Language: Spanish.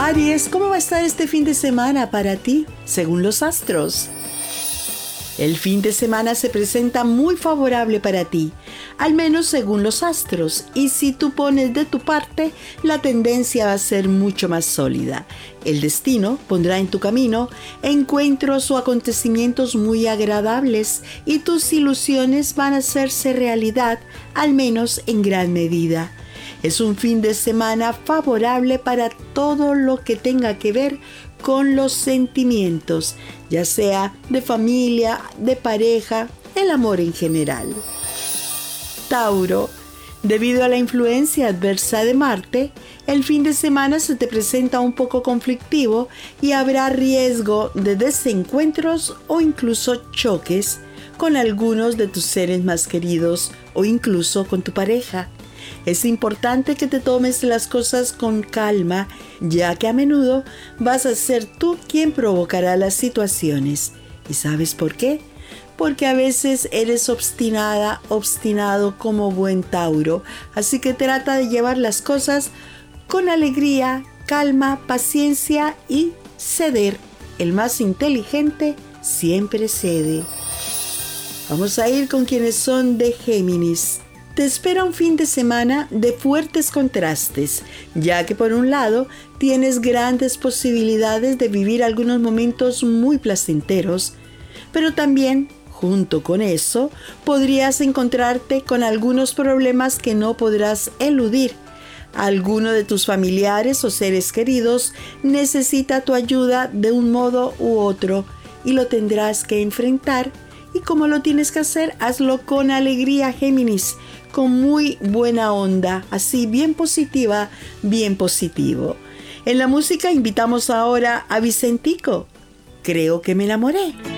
Aries, ¿cómo va a estar este fin de semana para ti, según los astros? El fin de semana se presenta muy favorable para ti, al menos según los astros, y si tú pones de tu parte, la tendencia va a ser mucho más sólida. El destino pondrá en tu camino encuentros o acontecimientos muy agradables y tus ilusiones van a hacerse realidad, al menos en gran medida. Es un fin de semana favorable para todo lo que tenga que ver con los sentimientos, ya sea de familia, de pareja, el amor en general. Tauro, debido a la influencia adversa de Marte, el fin de semana se te presenta un poco conflictivo y habrá riesgo de desencuentros o incluso choques con algunos de tus seres más queridos o incluso con tu pareja. Es importante que te tomes las cosas con calma, ya que a menudo vas a ser tú quien provocará las situaciones. ¿Y sabes por qué? Porque a veces eres obstinado como buen Tauro. Así que trata de llevar las cosas con alegría, calma, paciencia y ceder. El más inteligente siempre cede. Vamos a ir con quienes son de Géminis. Te espera un fin de semana de fuertes contrastes, ya que por un lado tienes grandes posibilidades de vivir algunos momentos muy placenteros, pero también, junto con eso, podrías encontrarte con algunos problemas que no podrás eludir. Alguno de tus familiares o seres queridos necesita tu ayuda de un modo u otro y lo tendrás que enfrentar. ¿Y cómo lo tienes que hacer? Hazlo con alegría, Géminis, con muy buena onda, así bien positiva, bien positivo. En la música invitamos ahora a Vicentico. Creo que me enamoré.